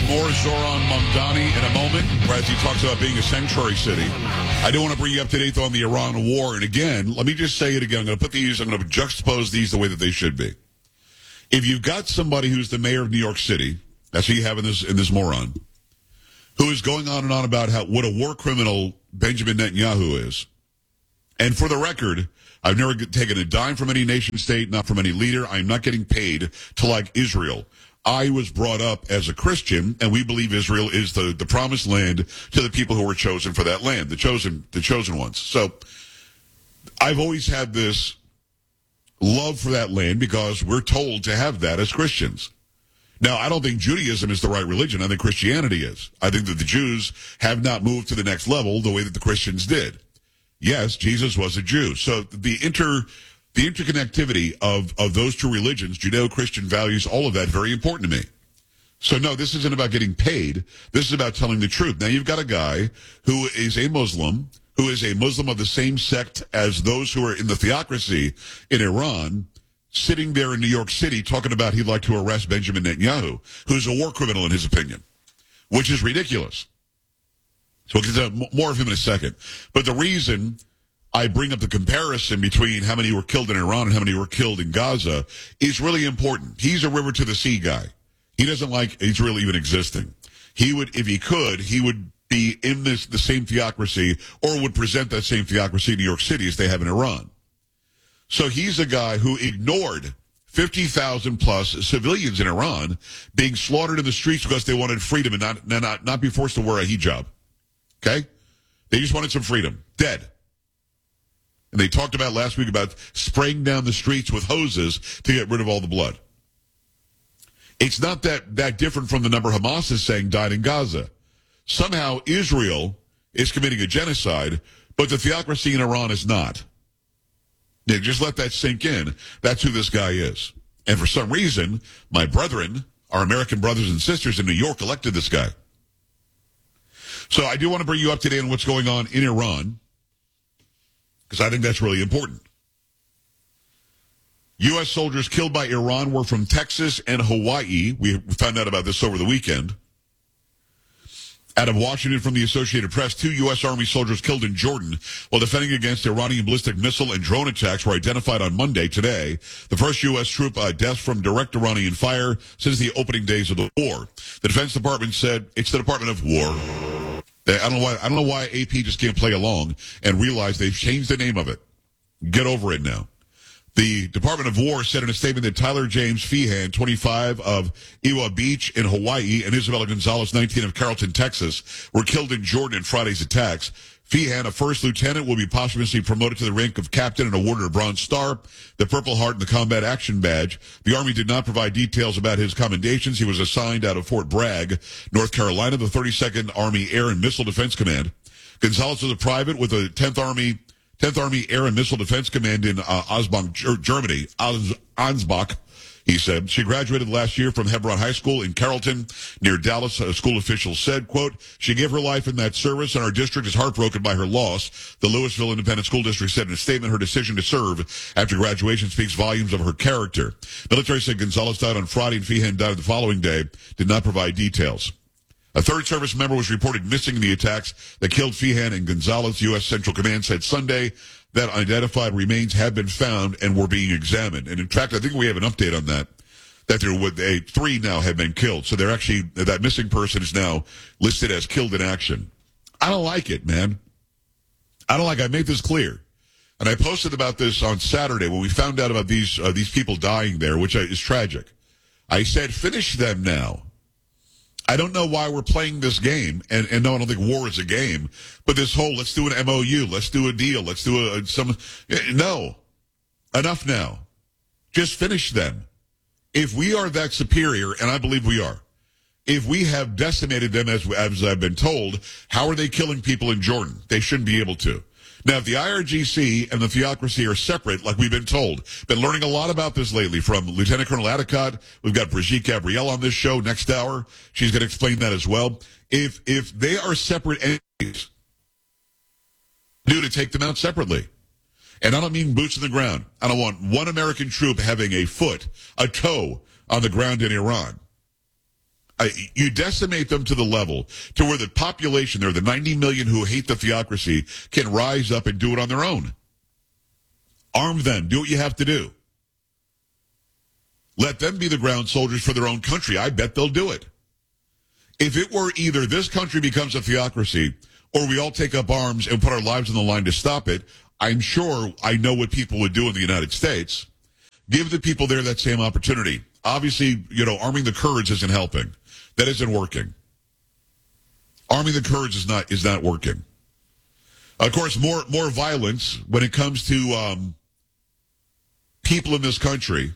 More Zoran Mamdani in a moment, as he talks about being a sanctuary city. I do want to bring you up to date on the Iran war. And again, let me just say it again. I'm going to juxtapose these the way that they should be. If you've got somebody who's the mayor of New York City, that's who you have in this moron, who is going on and on about what a war criminal Benjamin Netanyahu is. And for the record, I've never taken a dime from any nation state, not from any leader. I'm not getting paid to like Israel. I was brought up as a Christian, and we believe Israel is the promised land to the people who were chosen for that land, the chosen ones. So I've always had this love for that land because we're told to have that as Christians. Now, I don't think Judaism is the right religion. I think Christianity is. I think that the Jews have not moved to the next level the way that the Christians did. Yes, Jesus was a Jew. So the interconnectivity of those two religions, Judeo-Christian values, all of that, very important to me. So no, this isn't about getting paid. This is about telling the truth. Now, you've got a guy who is a Muslim of the same sect as those who are in the theocracy in Iran, sitting there in New York City talking about he'd like to arrest Benjamin Netanyahu, who's a war criminal in his opinion, which is ridiculous. So we'll get to more of him in a second. But the reason I bring up the comparison between how many were killed in Iran and how many were killed in Gaza is really important. He's a river to the sea guy. He doesn't like Israel even existing. He would, if he could, he would be in the same theocracy or would present that same theocracy in New York City as they have in Iran. So he's a guy who ignored 50,000 plus civilians in Iran being slaughtered in the streets because they wanted freedom and not be forced to wear a hijab. Okay? They just wanted some freedom. Dead. And they talked about last week about spraying down the streets with hoses to get rid of all the blood. It's not that different from the number Hamas is saying died in Gaza. Somehow Israel is committing a genocide, but the theocracy in Iran is not. Yeah, just let that sink in. That's who this guy is. And for some reason, my brethren, our American brothers and sisters in New York, elected this guy. So I do want to bring you up to date on what's going on in Iran, because I think that's really important. U.S. soldiers killed by Iran were from Texas and Hawaii. We found out about this over the weekend. Out of Washington from the Associated Press, 2 U.S. Army soldiers killed in Jordan while defending against Iranian ballistic missile and drone attacks were identified on Monday today. The first U.S. troop death from direct Iranian fire since the opening days of the war. The Defense Department said it's the Department of War. I don't know why AP just can't play along and realize they've changed the name of it. Get over it now. The Department of War said in a statement that Tyler James Feehan, 25 of Iwa Beach in Hawaii, and Isabella Gonzalez, 19 of Carrollton, Texas, were killed in Jordan in Friday's attacks. Feehan, a first lieutenant, will be posthumously promoted to the rank of captain and awarded a Bronze Star, the Purple Heart, and the Combat Action Badge. The Army did not provide details about his commendations. He was assigned out of Fort Bragg, North Carolina, the 32nd Army Air and Missile Defense Command. Gonzalez was a private with the 10th Army Air and Missile Defense Command in Ansbach, Germany. Ansbach, he said. She graduated last year from Hebron High School in Carrollton, near Dallas. School officials said, quote, she gave her life in that service, and our district is heartbroken by her loss. The Louisville Independent School District said in a statement her decision to serve after graduation speaks volumes of her character. Military said Gonzalez died on Friday and Feehan died the following day, did not provide details. A third service member was reported missing in the attacks that killed Feehan and Gonzalez. U.S. Central Command said Sunday that identified remains have been found and were being examined. And in fact, I think we have an update on that there 3 now have been killed. So they're actually, that missing person is now listed as killed in action. I don't like it, man. I made this clear. And I posted about this on Saturday when we found out about these people dying there, which is tragic. I said, finish them now. I don't know why we're playing this game, and no, I don't think war is a game, but this whole, let's do an MOU, let's do a deal, let's do no. Enough now. Just finish them. If we are that superior, and I believe we are, if we have decimated them as I've been told, how are they killing people in Jordan? They shouldn't be able to. Now, if the IRGC and the theocracy are separate, like we've been told, been learning a lot about this lately from Lieutenant Colonel Adicott. We've got Brigitte Gabrielle on this show next hour. She's going to explain that as well. If they are separate entities, to take them out separately. And I don't mean boots on the ground. I don't want one American troop having a toe on the ground in Iran. You decimate them to the level to where the population there, the 90 million who hate the theocracy, can rise up and do it on their own. Arm them. Do what you have to do. Let them be the ground soldiers for their own country. I bet they'll do it. If it were either this country becomes a theocracy or we all take up arms and put our lives on the line to stop it, I'm sure I know what people would do in the United States. Give the people there that same opportunity. Obviously, arming the Kurds isn't helping. That isn't working. Arming the Kurds is not working. Of course, more violence when it comes to people in this country,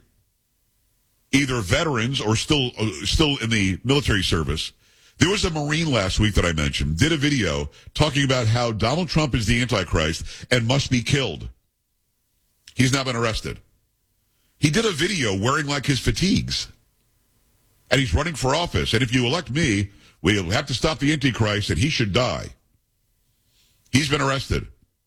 either veterans or still in the military service. There was a Marine last week that I mentioned, did a video talking about how Donald Trump is the Antichrist and must be killed. He's now been arrested. He did a video wearing like his fatigues. And he's running for office. And if you elect me, we'll have to stop the Antichrist and he should die. He's been arrested.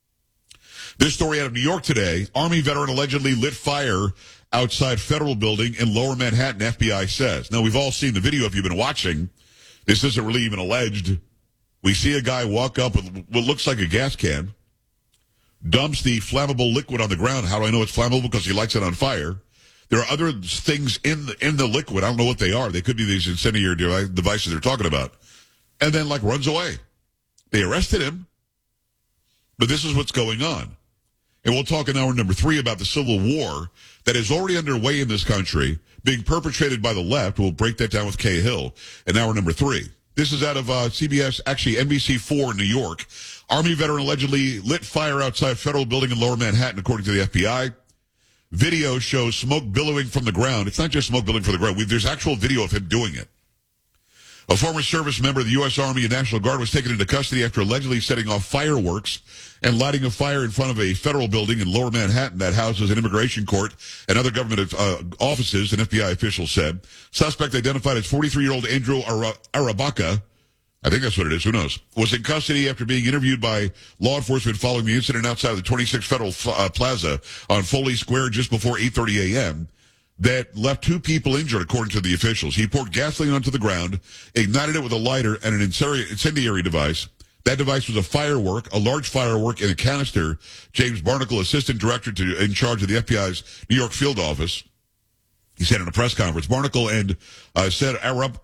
This story out of New York today, Army veteran allegedly lit fire outside federal building in Lower Manhattan, FBI says. Now, we've all seen the video if you've been watching. This isn't really even alleged. We see a guy walk up with what looks like a gas can, dumps the flammable liquid on the ground. How do I know it's flammable? Because he lights it on fire. There are other things in the liquid. I don't know what they are. They could be these incendiary devices they're talking about. And then, runs away. They arrested him. But this is what's going on. And we'll talk in hour number 3 about the civil war that is already underway in this country, being perpetrated by the left. We'll break that down with Kay Hill in hour number 3. This is out of CBS, actually NBC4 in New York. Army veteran allegedly lit fire outside federal building in Lower Manhattan, according to the FBI. Video shows smoke billowing from the ground. It's not just smoke billowing from the ground. There's actual video of him doing it. A former service member of the U.S. Army and National Guard was taken into custody after allegedly setting off fireworks and lighting a fire in front of a federal building in Lower Manhattan that houses an immigration court and other government offices, an FBI official said. Suspect identified as 43-year-old Andrew Arabaka, I think that's what it is, who knows, was in custody after being interviewed by law enforcement following the incident outside of the 26th Federal Plaza on Foley Square just before 8:30 a.m. that left 2 people injured, according to the officials. He poured gasoline onto the ground, ignited it with a lighter and an incendiary device. That device was a large firework in a canister. James Barnacle, assistant director in charge of the FBI's New York field office, he said in a press conference, Barnacle and said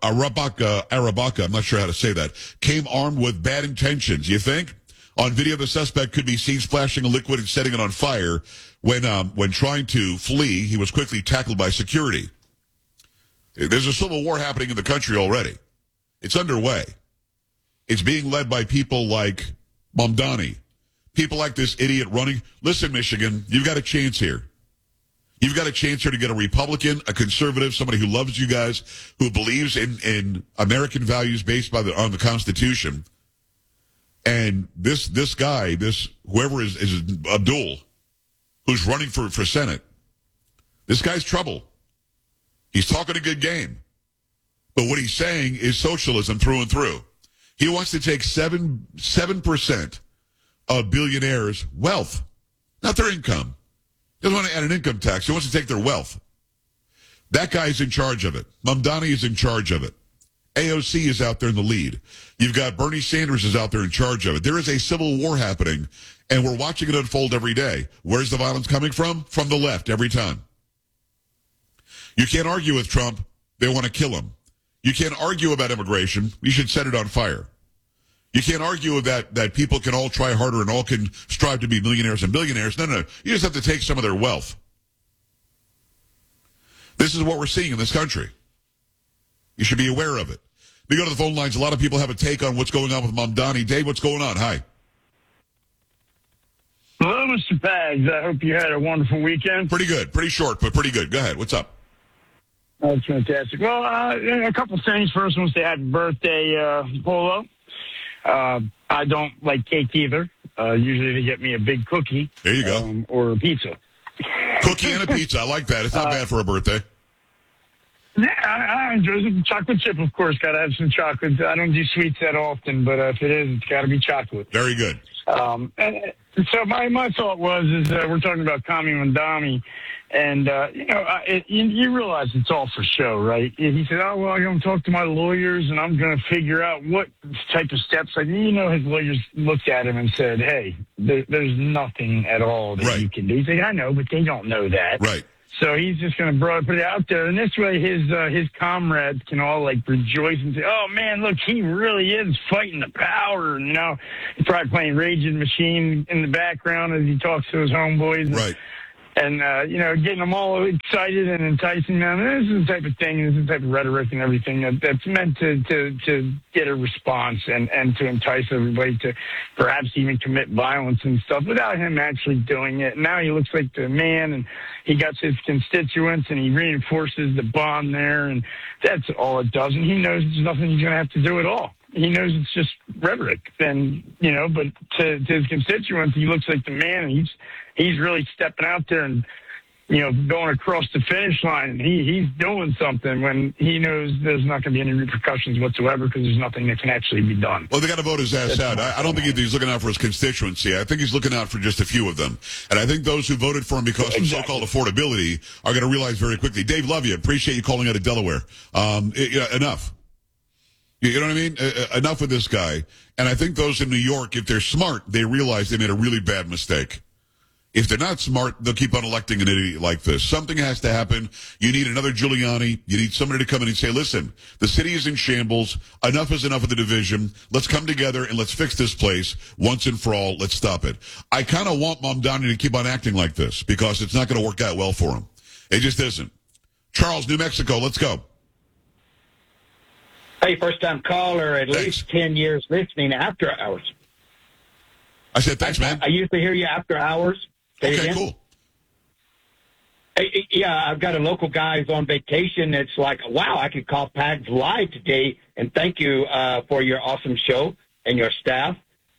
Arabaka, I'm not sure how to say that, came armed with bad intentions. You think? On video, the suspect could be seen splashing a liquid and setting it on fire. When trying to flee, he was quickly tackled by security. There's a civil war happening in the country already. It's underway. It's being led by people like Mamdani, people like this idiot running. Listen, Michigan, you've got a chance here. You've got a chance here to get a Republican, a conservative, somebody who loves you guys, who believes in American values based on the Constitution. And this guy, whoever is Abdul, who's running for Senate, this guy's trouble. He's talking a good game. But what he's saying is socialism through and through. He wants to take 7% of billionaires' wealth, not their income. He doesn't want to add an income tax. He wants to take their wealth. That guy's in charge of it. Mamdani is in charge of it. AOC is out there in the lead. You've got Bernie Sanders is out there in charge of it. There is a civil war happening, and we're watching it unfold every day. Where's the violence coming from? From the left, every time. You can't argue with Trump. They want to kill him. You can't argue about immigration. We should set it on fire. You can't argue that people can all try harder and all can strive to be millionaires and billionaires. No. You just have to take some of their wealth. This is what we're seeing in this country. You should be aware of it. We go to the phone lines. A lot of people have a take on what's going on with Mamdani. Dave, what's going on? Hi. Hello, Mr. Pags. I hope you had a wonderful weekend. Pretty good. Pretty short, but pretty good. Go ahead. What's up? That's fantastic. Well, a couple things. First, I want to say happy birthday, Polo. I don't like cake either. Usually they get me a big cookie. There you go. Or a pizza. Cookie and a pizza. I like that. It's not bad for a birthday. Yeah, I enjoy it. Chocolate chip, of course. Got to have some chocolate. I don't do sweets that often, but if it is, it's got to be chocolate. Very good. And So my thought is we're talking about Kami Mandami, and you realize it's all for show, right? He said, "Oh well, I'm going to talk to my lawyers, and I'm going to figure out what type of steps." Like his lawyers looked at him and said, "Hey, there's nothing at all that you can do." He's like, "I know, but they don't know that." Right. So he's just going to put it out there, and this way his comrades can all like rejoice and say, "Oh man, look, he really is fighting the power." And, he's probably playing Raging Machine in the background as he talks to his homeboys. Right. And getting them all excited and enticing them. And this is the type of thing, this is the type of rhetoric and everything that's meant to get a response and to entice everybody to perhaps even commit violence and stuff without him actually doing it. Now he looks like the man, and he got his constituents, and he reinforces the bond there, and that's all it does. And he knows there's nothing he's going to have to do at all. He knows it's just rhetoric, and but to his constituents, he looks like the man, and he's really stepping out there and going across the finish line, and he's doing something when he knows there's not going to be any repercussions whatsoever because there's nothing that can actually be done. Well, they got to vote his ass out. I don't think he's looking out for his constituency. I think he's looking out for just a few of them, and I think those who voted for him because of so-called affordability are going to realize very quickly. Dave, love you. Appreciate you calling out of Delaware. Enough. You know what I mean? Enough with this guy. And I think those in New York, if they're smart, they realize they made a really bad mistake. If they're not smart, they'll keep on electing an idiot like this. Something has to happen. You need another Giuliani. You need somebody to come in and say, listen, the city is in shambles. Enough is enough of the division. Let's come together and let's fix this place once and for all. Let's stop it. I kind of want Mamdani to keep on acting like this because it's not going to work out well for him. It just isn't. Charles, New Mexico, let's go. Hey, first-time caller, at least 10 years listening after hours. I said, thanks, man. I used to hear you after hours. Okay, cool. Hey, yeah, I've got a local guy who's on vacation. It's like, wow, I could call PAGS live today, and thank you for your awesome show and your staff.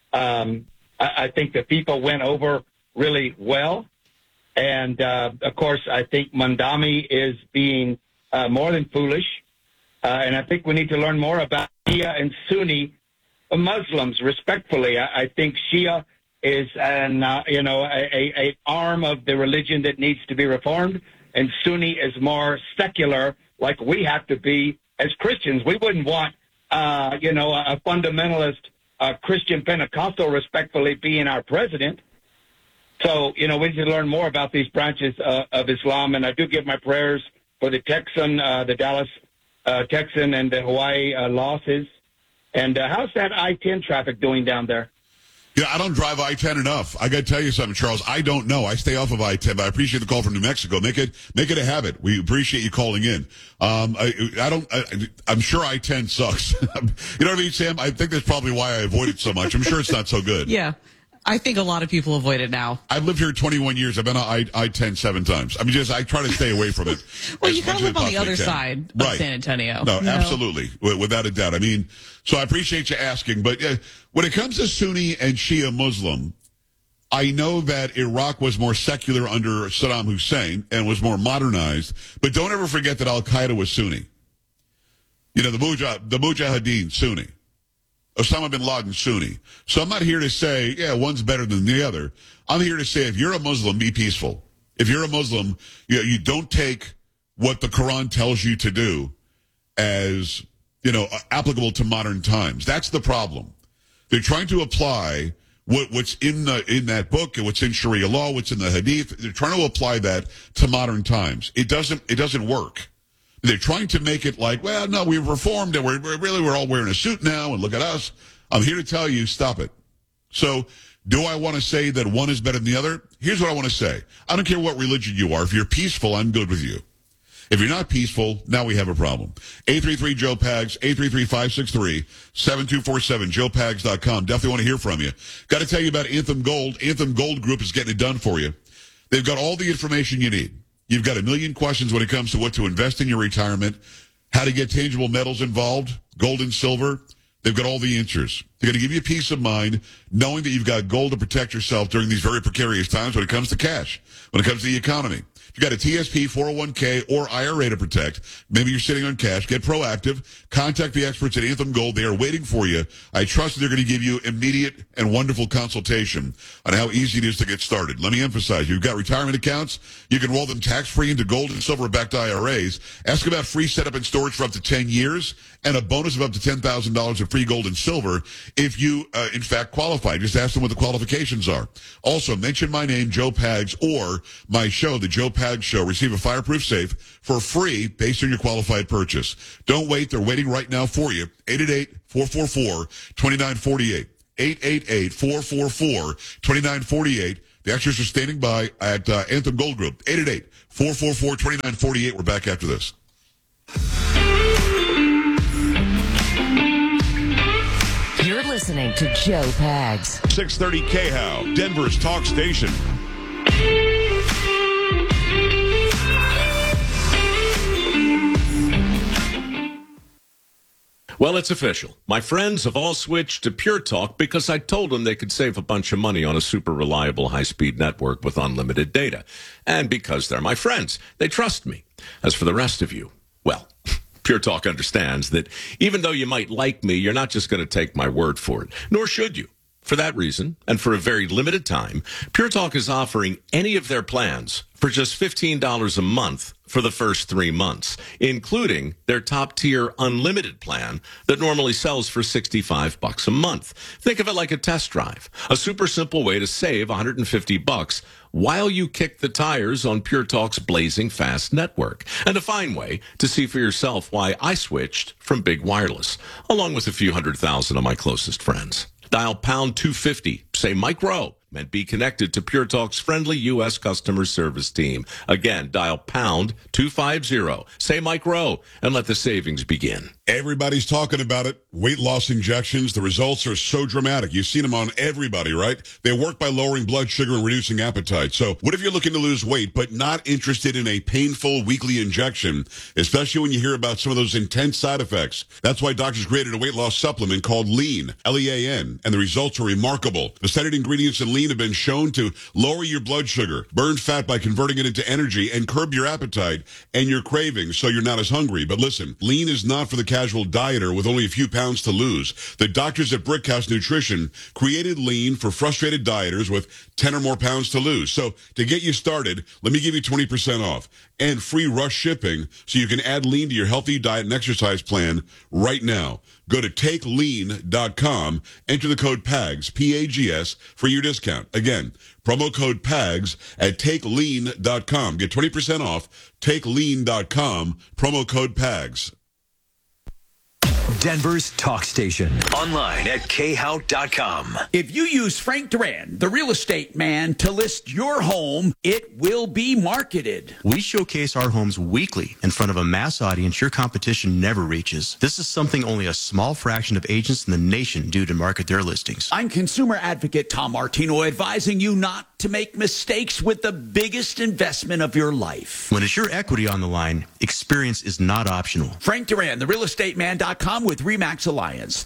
I think the people went over really well. And, of course, I think Mandami is being more than foolish. And I think we need to learn more about Shia and Sunni Muslims, respectfully. I think Shia is an arm of the religion that needs to be reformed, and Sunni is more secular, like we have to be as Christians. We wouldn't want, a fundamentalist Christian Pentecostal, respectfully, being our president. So, we need to learn more about these branches of Islam, and I do give my prayers for the Texan, the Dallas Texan and the Hawaii losses. And how's that I-10 traffic doing down there? Yeah, I don't drive I-10 enough. I got to tell you something, Charles. I don't know. I stay off of I-10, but I appreciate the call from New Mexico. Make it a habit. We appreciate you calling in. I'm sure I-10 sucks. You know what I mean, Sam? I think that's probably why I avoid it so much. I'm sure it's not so good. Yeah. I think a lot of people avoid it now. I've lived here 21 years. I've been on I-10 7 times. I mean, I try to stay away from it. Well, you kind of live on the other side of San Antonio. No, absolutely. Without a doubt. I mean, so I appreciate you asking. But when it comes to Sunni and Shia Muslim, I know that Iraq was more secular under Saddam Hussein and was more modernized. But don't ever forget that Al-Qaeda was Sunni. The Mujahideen, Sunni. Osama bin Laden, Sunni. So I'm not here to say, one's better than the other. I'm here to say, if you're a Muslim, be peaceful. If you're a Muslim, you don't take what the Quran tells you to do as, applicable to modern times. That's the problem. They're trying to apply what's in that book and what's in Sharia law, what's in the Hadith. They're trying to apply that to modern times. It doesn't work. They're trying to make it like, well, no, we've reformed and we're all wearing a suit now and look at us. I'm here to tell you, stop it. So do I want to say that one is better than the other? Here's what I want to say. I don't care what religion you are. If you're peaceful, I'm good with you. If you're not peaceful, now we have a problem. 833-JOE-PAGS, 833-563-7247, joepags.com. Definitely want to hear from you. Got to tell you about Anthem Gold. Anthem Gold Group is getting it done for you. They've got all the information you need. You've got a million questions when it comes to what to invest in your retirement, how to get tangible metals involved, gold and silver. They've got all the answers. They're going to give you peace of mind knowing that you've got gold to protect yourself during these very precarious times when it comes to cash, when it comes to the economy. If you got a TSP, 401k, or IRA to protect, maybe you're sitting on cash, get proactive. Contact the experts at Anthem Gold. They are waiting for you. I trust that they're going to give you immediate and wonderful consultation on how easy it is to get started. Let me emphasize, you've got retirement accounts. You can roll them tax-free into gold and silver-backed IRAs. Ask about free setup and storage for up to 10 years and a bonus of up to $10,000 of free gold and silver if you, in fact, qualify. Just ask them what the qualifications are. Also, mention my name, Joe Pags, or my show, The Joe Pags Show. Receive a fireproof safe for free based on your qualified purchase. Don't wait. They're waiting right now for you. 888-444-2948. 888-444-2948. The extras are standing by at Anthem Gold Group. 888-444-2948. We're back after this. You're listening to Joe Pags. 630 KHOW, Denver's talk station. Well, it's official. My friends have all switched to Pure Talk because I told them they could save a bunch of money on a super reliable high-speed network with unlimited data. And because they're my friends, they trust me. As for the rest of you, well, Pure Talk understands that even though you might like me, you're not just going to take my word for it, nor should you. For that reason, and for a very limited time, Pure Talk is offering any of their plans for just $15 a month for the first 3 months, including their top-tier unlimited plan that normally sells for $65 a month. Think of it like a test drive, a super simple way to save $150 while you kick the tires on Pure Talk's blazing fast network, and a fine way to see for yourself why I switched from Big Wireless, along with a few 100,000 of my closest friends. Dial pound 250, say Mike Rowe, and be connected to Pure Talk's friendly U.S. customer service team. Again, dial pound 250, say Mike Rowe, and let the savings begin. Everybody's talking about it. Weight loss injections. The results are so dramatic. You've seen them on everybody, right? They work by lowering blood sugar and reducing appetite. So what if you're looking to lose weight but not interested in a painful weekly injection, especially when you hear about some of those intense side effects? That's why doctors created a weight loss supplement called Lean, L-E-A-N, and the results are remarkable. The studied ingredients in Lean have been shown to lower your blood sugar, burn fat by converting it into energy, and curb your appetite and your cravings so you're not as hungry. But listen, Lean is not for the casual dieter with only a few pounds to lose. The doctors at Brickhouse Nutrition created Lean for frustrated dieters with 10 or more pounds to lose. So to get you started, let me give you 20% off and free rush shipping so you can add Lean to your healthy diet and exercise plan right now. Go to takelean.com, enter the code PAGS, P-A-G-S, for your discount. Again, promo code PAGS at takelean.com. Get 20% off, takelean.com, promo code PAGS. Denver's talk station. Online at khow.com. If you use Frank Duran, the real estate man, to list your home, it will be marketed. We showcase our homes weekly in front of a mass audience your competition never reaches. This is something only a small fraction of agents in the nation do to market their listings. I'm consumer advocate Tom Martino, advising you not to make mistakes with the biggest investment of your life. When it's your equity on the line, experience is not optional. Frank Duran, therealestateman.com with RE/MAX Alliance,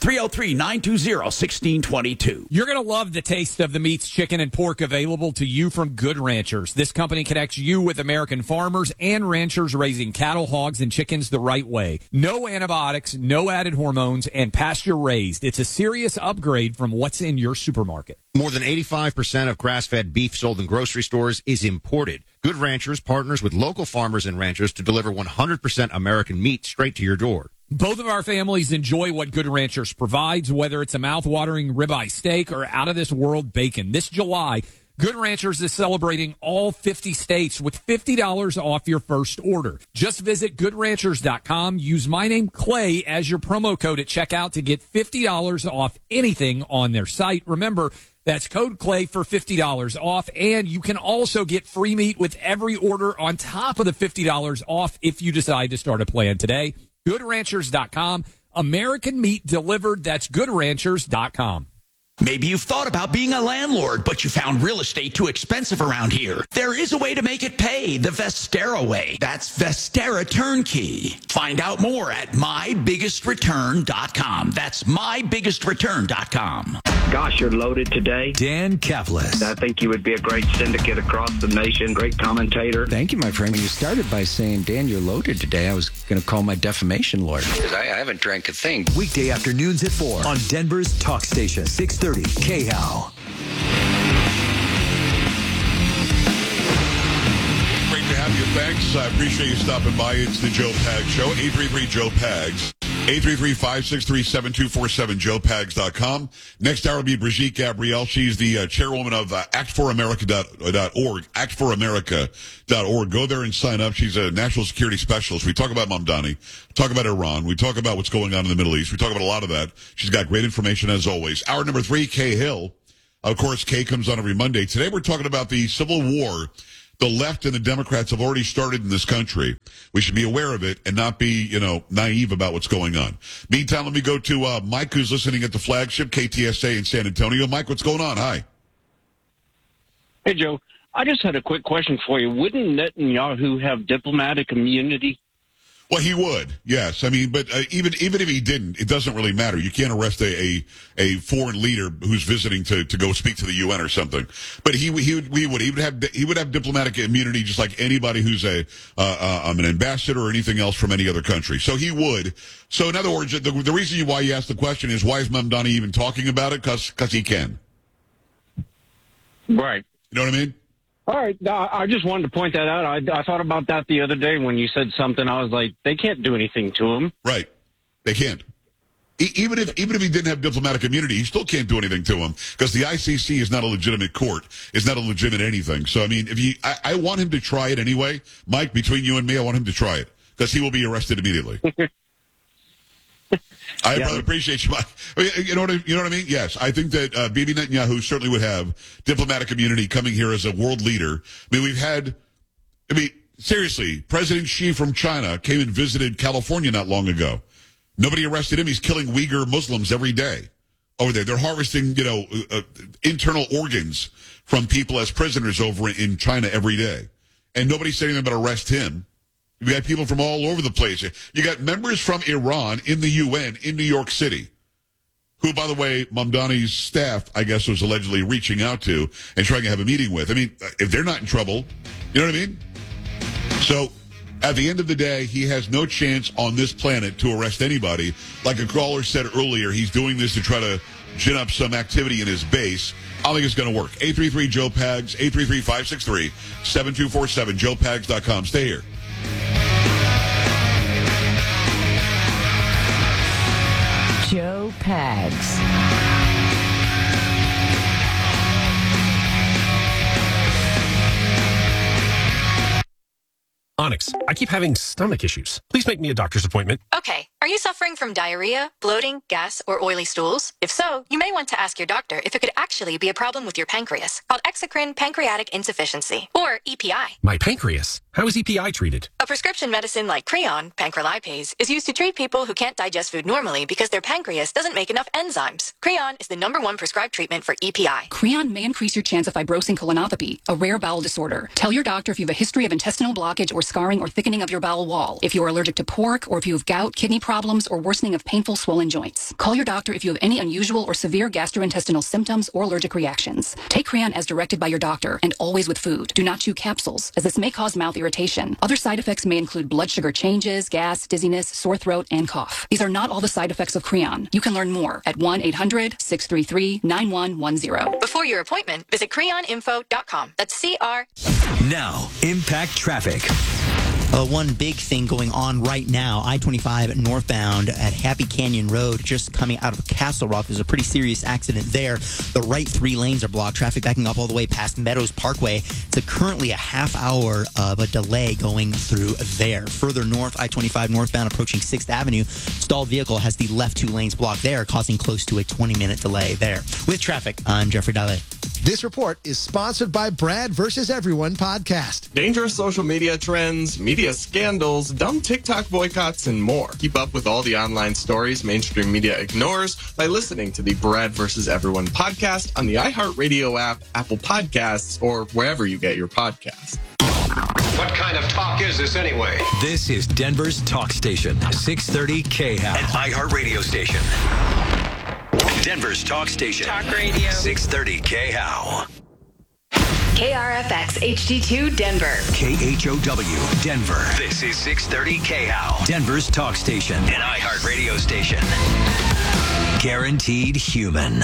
303-920-1622. You're going to love the taste of the meats, chicken, and pork available to you from Good Ranchers. This company connects you with American farmers and ranchers raising cattle, hogs, and chickens the right way. No antibiotics, no added hormones, and pasture raised. It's a serious upgrade from what's in your supermarket. More than 85% of grass-fed beef sold in grocery stores is imported. Good Ranchers partners with local farmers and ranchers to deliver 100% American meat straight to your door. Both of our families enjoy what Good Ranchers provides, whether it's a mouth-watering ribeye steak or out-of-this-world bacon. This July, Good Ranchers is celebrating all 50 states with $50 off your first order. Just visit GoodRanchers.com. Use my name, Clay, as your promo code at checkout to get $50 off anything on their site. Remember, that's code Clay for $50 off, and you can also get free meat with every order on top of the $50 off if you decide to start a plan today. GoodRanchers.com. American meat delivered. That's GoodRanchers.com. Maybe you've thought about being a landlord, but you found real estate too expensive around here. There is a way to make it pay, the Vestera way. That's Vestera Turnkey. Find out more at mybiggestruturn.com. That's mybiggestruturn.com. Gosh, you're loaded today. Dan Kaplis. I think you would be a great syndicate across the nation, great commentator. Thank you, my friend. When you started by saying, Dan, you're loaded today, I was going to call my defamation lawyer. Because I haven't drank a thing. Weekday afternoons at 4 on Denver's Talk Station, 630 KHOW. Great to have you. Thanks. I appreciate you stopping by. It's the Joe Pags Show. 833-JOE-PAGS. 833-563-7247, joepags.com. Next hour will be Brigitte Gabrielle. She's the chairwoman of actforamerica.org, actforamerica.org. Go there and sign up. She's a national security specialist. We talk about Mamdani, talk about Iran, we talk about what's going on in the Middle East. We talk about a lot of that. She's got great information as always. Hour number 3, Kay Hill. Of course, Kay comes on every Monday. Today we're talking about the civil war the left and the Democrats have already started in this country. We should be aware of it and not be, naive about what's going on. Meantime, let me go to Mike, who's listening at the flagship KTSA in San Antonio. Mike, what's going on? Hi. Hey, Joe. I just had a quick question for you. Wouldn't Netanyahu have diplomatic immunity? Well, he would, yes. I mean, but even if he didn't, it doesn't really matter. You can't arrest a foreign leader who's visiting to go speak to the UN or something. But he would have diplomatic immunity just like anybody who's an ambassador or anything else from any other country. So he would. So in other words, the reason why you asked the question is, why is Mamdani even talking about it? Because he can. Right. You know what I mean? All right. I just wanted to point that out. I thought about that the other day when you said something. I was like, they can't do anything to him. Right. They can't. Even if he didn't have diplomatic immunity, he still can't do anything to him because the ICC is not a legitimate court. It's not a legitimate anything. So, I mean, I want him to try it anyway. Mike, between you and me, I want him to try it because he will be arrested immediately. I appreciate you, Mike. You know what I mean? Yes, I think that Bibi Netanyahu certainly would have diplomatic immunity coming here as a world leader. Seriously, President Xi from China came and visited California not long ago. Nobody arrested him. He's killing Uyghur Muslims every day over there. They're harvesting, internal organs from people as prisoners over in China every day. And nobody's saying anything about arrest him. You got people from all over the place. You got members from Iran in the UN in New York City, who, by the way, Mamdani's staff, I guess, was allegedly reaching out to and trying to have a meeting with. I mean, if they're not in trouble, you know what I mean? So, at the end of the day, he has no chance on this planet to arrest anybody. Like a caller said earlier, he's doing this to try to gin up some activity in his base. I don't think it's going to work. 833-JOE-PAGS, 833-563-7247, joepags.com. Stay here. Joe Pags. Onyx, I keep having stomach issues. Please make me a doctor's appointment. Okay. Are you suffering from diarrhea, bloating, gas, or oily stools? If so, you may want to ask your doctor if it could actually be a problem with your pancreas, called exocrine pancreatic insufficiency, or EPI. My pancreas? How is EPI treated? A prescription medicine like Creon, pancrelipase, is used to treat people who can't digest food normally because their pancreas doesn't make enough enzymes. Creon is the #1 prescribed treatment for EPI. Creon may increase your chance of fibrosing colonopathy, a rare bowel disorder. Tell your doctor if you have a history of intestinal blockage or scarring or thickening of your bowel wall, if you are allergic to pork, or if you have gout, kidney problems, or worsening of painful swollen joints. Call your doctor if you have any unusual or severe gastrointestinal symptoms or allergic reactions. Take Creon as directed by your doctor and always with food. Do not chew capsules, as this may cause mouth irritation. Other side effects may include blood sugar changes, gas, dizziness, sore throat, and cough. These are not all the side effects of Creon. You can learn more at 1-800-633-9110. Before your appointment, visit creoninfo.com. That's CR. Now, Impact Traffic. One big thing going on right now, I-25 northbound at Happy Canyon Road, just coming out of Castle Rock. There's a pretty serious accident there. The right 3 lanes are blocked. Traffic backing up all the way past Meadows Parkway. It's currently a half hour of a delay going through there. Further north, I-25 northbound approaching 6th Avenue. Stalled vehicle has the left 2 lanes blocked there, causing close to a 20-minute delay there. With traffic, I'm Jeffrey Dahle. This report is sponsored by Brad vs. Everyone podcast. Dangerous social media trends, media scandals, dumb TikTok boycotts, and more. Keep up with all the online stories mainstream media ignores by listening to the Brad vs. Everyone podcast on the iHeartRadio app, Apple Podcasts, or wherever you get your podcasts. What kind of talk is this anyway? This is Denver's talk station, 630 KHAL. An iHeartRadio station. Denver's talk station. Talk radio. 630 KHAL. KRFX HD2 Denver. KHOW Denver. This is 630 KHAL. Denver's talk station. An iHeartRadio station. Guaranteed human.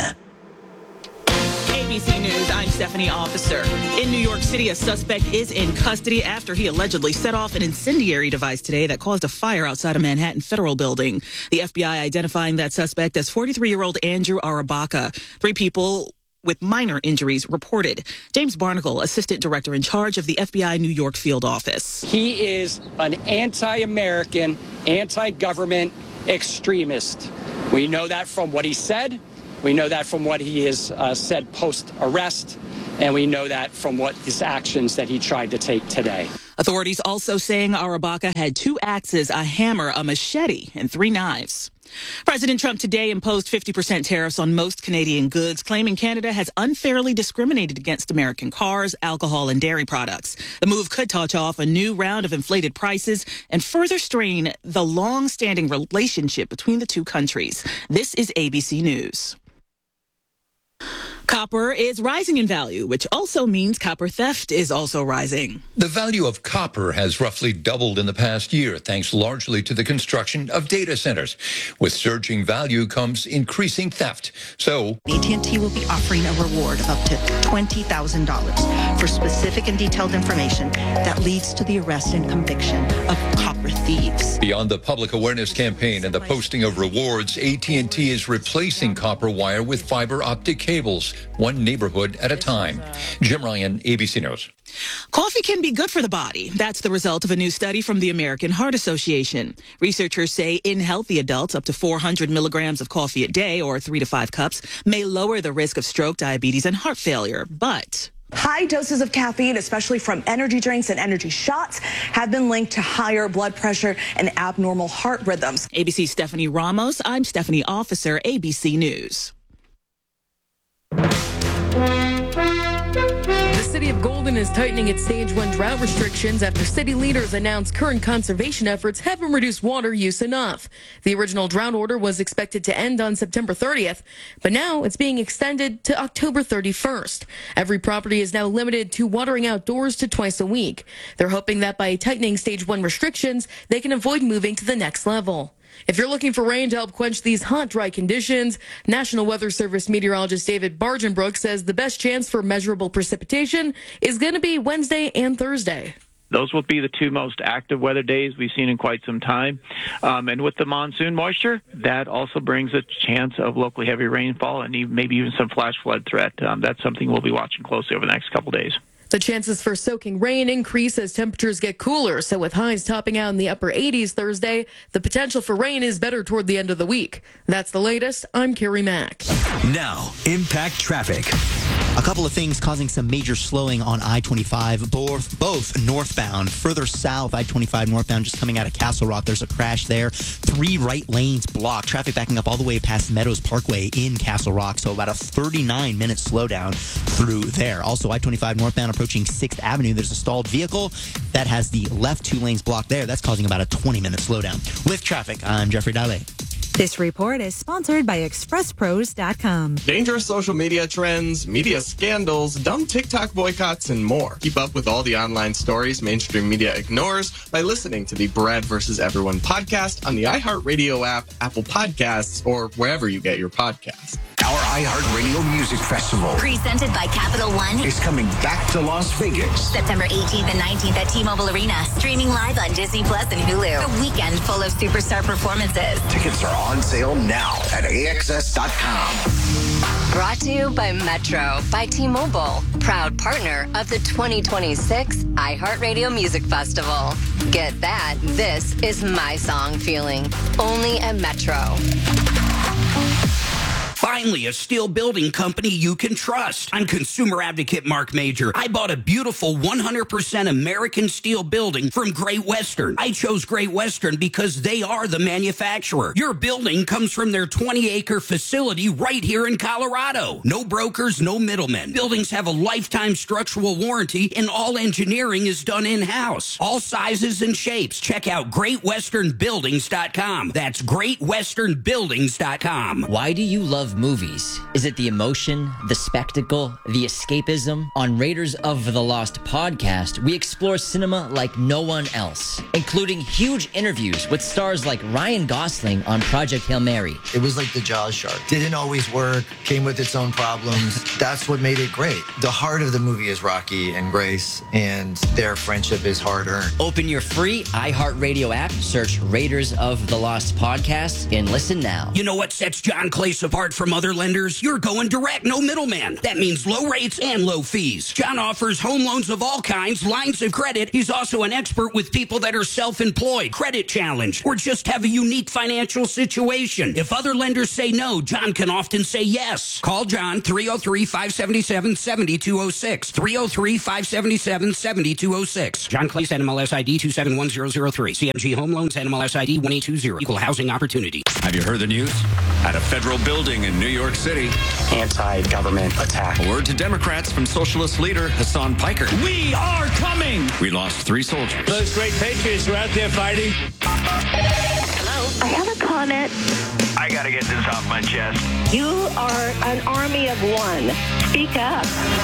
ABC News, I'm Stephanie Officer. In New York City, a suspect is in custody after he allegedly set off an incendiary device today that caused a fire outside a Manhattan Federal building. The FBI identifying that suspect as 43-year-old Andrew Arabaka. 3 people with minor injuries reported. James Barnacle, Assistant Director in charge of the FBI New York Field Office. He is an anti-American, anti-government extremist. We know that from what he said. We know that from what he has said post-arrest, and we know that from what his actions that he tried to take today. Authorities also saying Arabaka had 2 axes, a hammer, a machete, and 3 knives. President Trump today imposed 50% tariffs on most Canadian goods, claiming Canada has unfairly discriminated against American cars, alcohol, and dairy products. The move could touch off a new round of inflated prices and further strain the long-standing relationship between the 2 countries. This is ABC News. Copper is rising in value, which also means copper theft is also rising. The value of copper has roughly doubled in the past year, thanks largely to the construction of data centers. With surging value comes increasing theft. So AT&T will be offering a reward of up to $20,000 for specific and detailed information that leads to the arrest and conviction of copper thieves. Beyond the public awareness campaign and the posting of rewards, AT&T is replacing copper wire with fiber optic cables, one neighborhood at a time. Jim Ryan, ABC News. Coffee can be good for the body. That's the result of a new study from the American Heart Association. Researchers say in healthy adults, up to 400 milligrams of coffee a day, or 3 to 5 cups, may lower the risk of stroke, diabetes, and heart failure. But high doses of caffeine, especially from energy drinks and energy shots, have been linked to higher blood pressure and abnormal heart rhythms. ABC's Stephanie Ramos. I'm Stephanie Officer, ABC News. The city of Golden is tightening its stage 1 drought restrictions after city leaders announced current conservation efforts haven't reduced water use enough. The original drought order was expected to end on September 30th, but now it's being extended to October 31st. Every property is now limited to watering outdoors to twice a week. They're hoping that by tightening stage 1 restrictions, they can avoid moving to the next level. If you're looking for rain to help quench these hot, dry conditions, National Weather Service meteorologist David Bargenbrook says the best chance for measurable precipitation is going to be Wednesday and Thursday. Those will be the 2 most active weather days we've seen in quite some time. And with the monsoon moisture, that also brings a chance of locally heavy rainfall and maybe even some flash flood threat. That's something we'll be watching closely over the next couple days. The chances for soaking rain increase as temperatures get cooler, so with highs topping out in the upper 80s Thursday, the potential for rain is better toward the end of the week. That's the latest. I'm Carrie Mack. Now, impact traffic. A couple of things causing some major slowing on I-25, both northbound. Further south, I-25 northbound, just coming out of Castle Rock. There's a crash there. 3 right lanes blocked. Traffic backing up all the way past Meadows Parkway in Castle Rock, so about a 39-minute slowdown through there. Also, I-25 northbound approaching 6th Avenue. There's a stalled vehicle that has the left 2 lanes blocked there. That's causing about a 20-minute slowdown. With traffic, I'm Jeffrey Dahle. This report is sponsored by ExpressPros.com. Dangerous social media trends, media scandals, dumb TikTok boycotts, and more. Keep up with all the online stories mainstream media ignores by listening to the Brad vs. Everyone podcast on the iHeartRadio app, Apple Podcasts, or wherever you get your podcasts. Our iHeartRadio Music Festival, Presented by Capital One, is coming back to Las Vegas. September 18th and 19th at T-Mobile Arena. Streaming live on Disney Plus and Hulu. A weekend full of superstar performances. Tickets are on sale now at AXS.com. Brought to you by Metro by T-Mobile. Proud partner of the 2026 iHeartRadio Music Festival. Get that. This is my song feeling. Only at Metro. Finally, a steel building company you can trust. I'm consumer advocate Mark Major. I bought a beautiful 100% American steel building from Great Western. I chose Great Western because they are the manufacturer. Your building comes from their 20-acre facility right here in Colorado. No brokers, no middlemen. Buildings have a lifetime structural warranty, and all engineering is done in-house. All sizes and shapes. Check out GreatWesternBuildings.com. That's GreatWesternBuildings.com. Why do you love movies? Is it the emotion, the spectacle, the escapism? On Raiders of the Lost podcast, we explore cinema like no one else, including huge interviews with stars like Ryan Gosling on Project Hail Mary. It was like the Jaws shark. Didn't always work, came with its own problems. That's what made it great. The heart of the movie is Rocky and Grace, and their friendship is hard-earned. Open your free iHeartRadio app, search Raiders of the Lost podcast, and listen now. You know what sets John Clace apart from other lenders? You're going direct, no middleman. That means low rates and low fees. John offers home loans of all kinds, lines of credit. He's also an expert with people that are self-employed, credit challenged, or just have a unique financial situation. If other lenders say no, John can often say yes. Call John 303-577-7206. 303-577-7206. John Clace, NMLS ID 271003. CMG Home Loans, NMLS ID 1820. Equal Housing Opportunity. Have you heard the news? At a federal building in New York City. Anti-government attack. A word to Democrats from socialist leader Hassan Piker. We are coming! We lost 3 soldiers. Those great patriots were out there fighting. Hello? I have a comment. I gotta get this off my chest. You are an army of one. Speak up.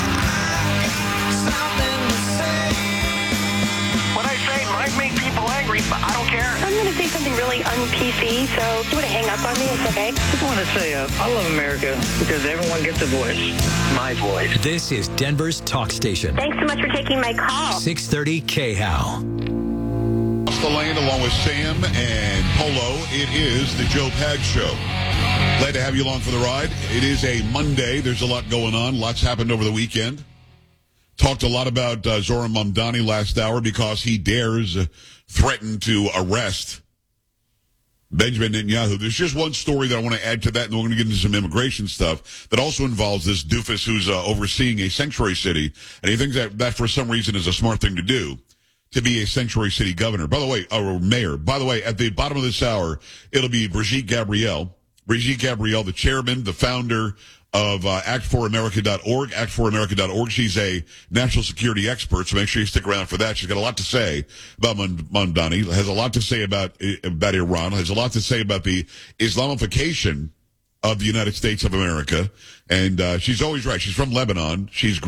What I say might make people angry, but I don't care. I'm going to say something really un-PC, so if you want to hang up on me, it's okay. I just want to say I love America because everyone gets a voice. My voice. This is Denver's talk station. Thanks so much for taking my call. 630 KHAL. Across the land, along with Sam and Polo, it is the Joe Pag Show. Glad to have you along for the ride. It is a Monday. There's a lot going on. Lots happened over the weekend. Talked a lot about Zohran Mamdani last hour because he dares threaten to arrest Benjamin Netanyahu. There's just one story that I want to add to that, and then we're going to get into some immigration stuff that also involves this doofus who's overseeing a sanctuary city, and he thinks that for some reason is a smart thing to do, to be a sanctuary city governor. By the way, or mayor. By the way, at the bottom of this hour, it'll be Brigitte Gabriel. Brigitte Gabriel, the chairman, the founder of act4america.org, act4america.org. She's a national security expert, so make sure you stick around for that. She's got a lot to say about Mamdani, has a lot to say about Iran, has a lot to say about the Islamification of the United States of America, and she's always right. She's from Lebanon. She's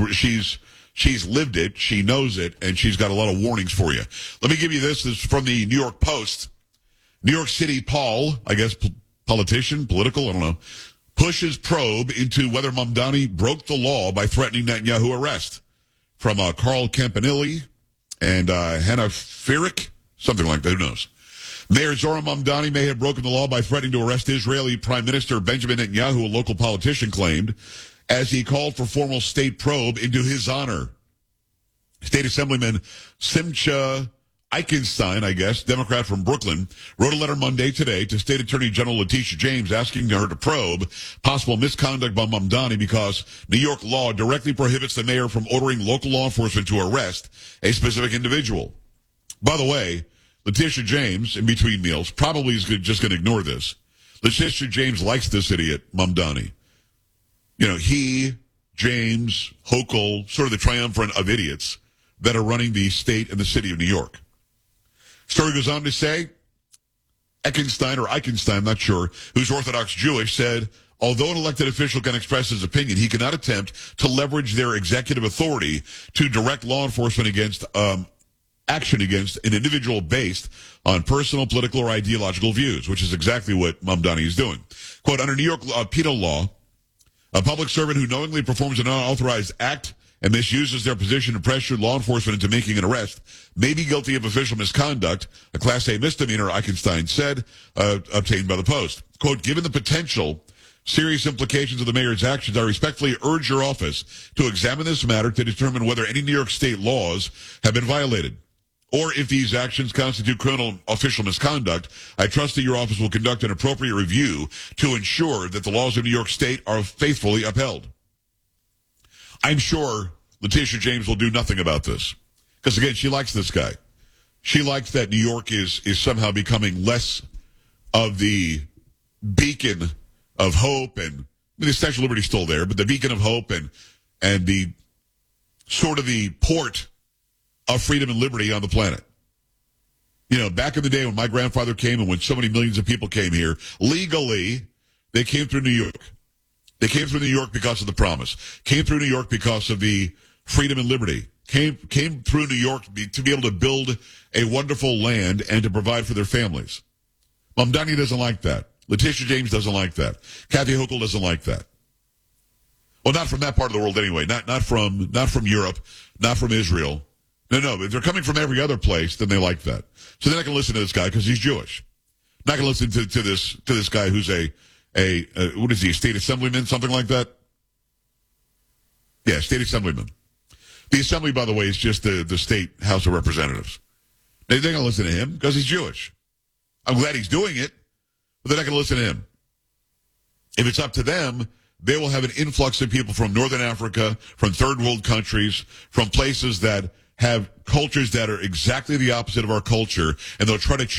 lived it, she knows it, and she's got a lot of warnings for you. Let me give you this. This is from the New York Post. New York City Paul, I guess politician, political, I don't know, pushes probe into whether Mamdani broke the law by threatening Netanyahu arrest. From Carl Campanile and Hannah Firik, something like that, who knows. Mayor Zohran Mamdani may have broken the law by threatening to arrest Israeli Prime Minister Benjamin Netanyahu, a local politician claimed, as he called for formal state probe into his honor. State Assemblyman Simcha Eichenstein, I guess, Democrat from Brooklyn, wrote a letter Monday today to State Attorney General Letitia James asking her to probe possible misconduct by Mamdani because New York law directly prohibits the mayor from ordering local law enforcement to arrest a specific individual. By the way, Letitia James, in between meals, probably is just going to ignore this. Letitia James likes this idiot, Mamdani. You know, he, James, Hochul, sort of the triumvirate of idiots that are running the state and the city of New York. Story goes on to say, Eichenstein, I'm not sure, who's Orthodox Jewish, said, although an elected official can express his opinion, he cannot attempt to leverage their executive authority to direct law enforcement against action against an individual based on personal, political, or ideological views, which is exactly what Mamdani is doing. Quote, under New York penal law, a public servant who knowingly performs an unauthorized act and misuses their position to pressure law enforcement into making an arrest may be guilty of official misconduct, a Class A misdemeanor, Eichenstein said, obtained by the Post. Quote, given the potential serious implications of the mayor's actions, I respectfully urge your office to examine this matter to determine whether any New York state laws have been violated. or if these actions constitute criminal official misconduct, I trust that your office will conduct an appropriate review to ensure that the laws of New York State are faithfully upheld. I'm sure Letitia James will do nothing about this. Because, again, she likes this guy. She likes that New York is somehow becoming less of the beacon of hope. And the Statue of Liberty is still there, but the beacon of hope and the sort of the port of freedom and liberty on the planet. You know, back in the day when my grandfather came and when so many millions of people came here, legally, they came through New York. They came through New York because of the promise. Came through New York because of the freedom and liberty. Came through New York to be able to build a wonderful land and to provide for their families. Mamdani doesn't like that. Letitia James doesn't like that. Kathy Hochul doesn't like that. Well, not from that part of the world anyway. Not from Europe, not from Israel. No. If they're coming from every other place, then they like that. So they're not going to listen to this guy because he's Jewish. Not going to listen to this guy who's a what is he, a state assemblyman, something like that? Yeah, state assemblyman. The assembly, by the way, is just the state House of Representatives. They're going to listen to him because he's Jewish. I'm glad he's doing it, but they're not going to listen to him. If it's up to them, they will have an influx of people from Northern Africa, from third world countries, from places that have cultures that are exactly the opposite of our culture, and they'll try to